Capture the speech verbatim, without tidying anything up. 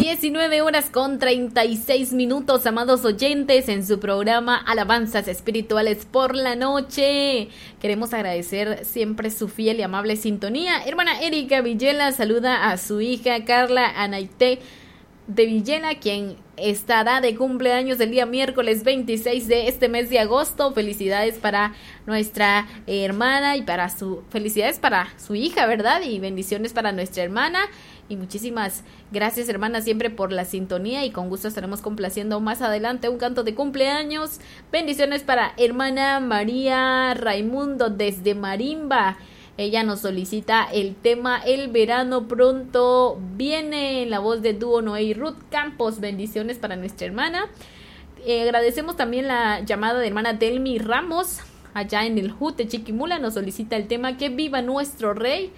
diecinueve horas con treinta y seis minutos, amados oyentes, en su programa Alabanzas Espirituales por la Noche. Queremos agradecer siempre su fiel y amable sintonía. Hermana Erika Villela saluda a su hija Carla Anaite de Villela, quien estará de cumpleaños el día miércoles veintiséis de este mes de agosto. Felicidades para nuestra hermana y para su felicidades para su hija, ¿verdad? Y bendiciones para nuestra hermana. Y muchísimas gracias, hermana, siempre por la sintonía, y con gusto estaremos complaciendo más adelante un canto de cumpleaños. Bendiciones para hermana María Raimundo desde Marimba. Ella nos solicita el tema El verano pronto viene, en la voz de dúo Noé y Ruth Campos. Bendiciones para nuestra hermana. Eh, agradecemos también la llamada de hermana Delmi Ramos, allá en el Jute Chiquimula. Nos solicita el tema Que viva nuestro rey.